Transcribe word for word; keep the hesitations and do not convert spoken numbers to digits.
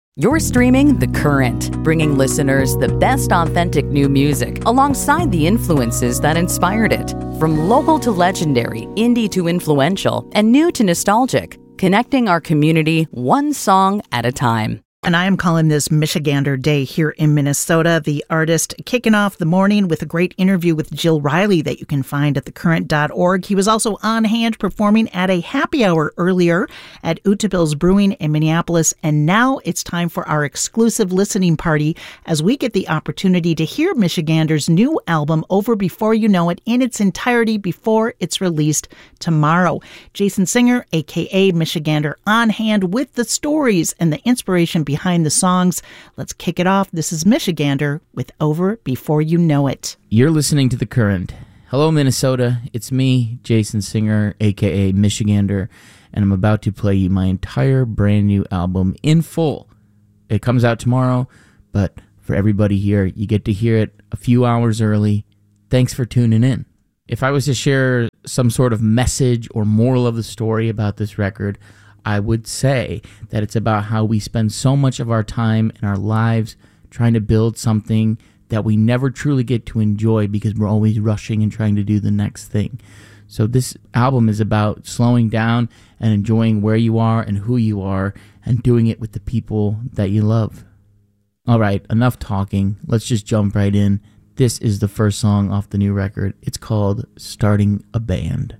You're streaming The Current, bringing listeners the best authentic new music alongside the influences that inspired it. From local to legendary, indie to influential, and new to nostalgic, connecting our community one song at a time. And I am calling this Michigander Day here in Minnesota. The artist kicking off the morning with a great interview with Jill Riley that you can find at the current dot org. He was also on hand performing at a happy hour earlier at Utapils Brewing in Minneapolis. And now it's time for our exclusive listening party as we get the opportunity to hear Michigander's new album, Over Before You Know It, in its entirety before it's released tomorrow. Jason Singer, a k a. Michigander, on hand with the stories and the inspiration behind the songs. Let's kick it off. This is Michigander with Over Before You Know It. You're listening to The Current. Hello, Minnesota. It's me, Jason Singer, a k a. Michigander, and I'm about to play you my entire brand new album in full. It comes out tomorrow, but for everybody here, you get to hear it a few hours early. Thanks for tuning in. If I was to share some sort of message or moral of the story about this record, I would say that it's about how we spend so much of our time in our lives trying to build something that we never truly get to enjoy because we're always rushing and trying to do the next thing. So this album is about slowing down and enjoying where you are and who you are and doing it with the people that you love. All right, enough talking. Let's just jump right in. This is the first song off the new record. It's called Starting a Band.